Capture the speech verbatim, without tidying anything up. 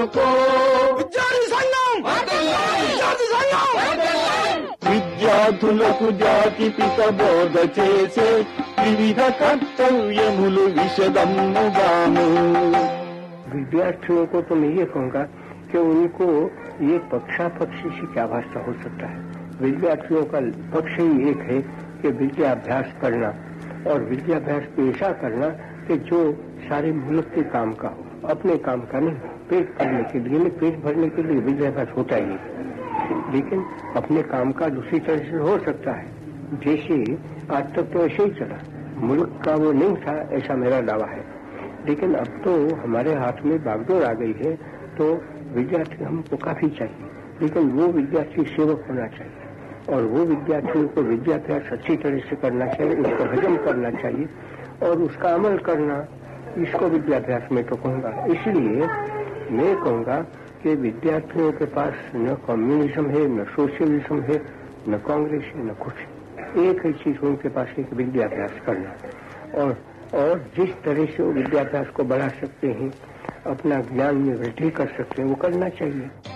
విద్యార్థులకు జాతి పిత బోధ చేసే వివిధ కర్తవ్యములు విశదమ్ముగాను. विद्यार्थियों को तो मैं ये कहूँगा कि उनको ये पक्षापक्षी से क्या वास्ता हो सकता है। विद्यार्थियों का पक्ष ही एक है कि विद्याभ्यास करना और विद्याभ्यास पे ऐसा करना कि जो सारे मुल्क के काम का हो, अपने काम का नहीं। पेट भरने के लिए नहीं, पेट भरने के लिए विद्याभ्यास होता ही है, लेकिन अपने काम का दूसरी तरह से हो सकता है। जैसे आज तक तो ऐसे ही चला, मुल्क का वो नहीं था, ऐसा मेरा दावा है। लेकिन अब तो हमारे हाथ में बागडोर आ गई है, तो विद्यार्थी हमको काफी चाहिए, लेकिन वो विद्यार्थी सेवक होना चाहिए और वो विद्यार्थियों को विद्याभ्यास अच्छी तरह से करना चाहिए, उसको हजम करना चाहिए और उसका अमल करना, इसको विद्याभ्यास में तो कहूँगा। इसलिए मैं कहूँगा कि विद्यार्थियों के पास न कम्युनिज्म है, न सोशलिज्म है, न कांग्रेस है, न कुछ। एक ही चीज उनके पास है कि विद्याभ्यास करना और और जिस तरह से वो विद्याभ्यास को बढ़ा सकते हैं, अपना ज्ञान में वृद्धि कर सकते हैं, वो करना चाहिए।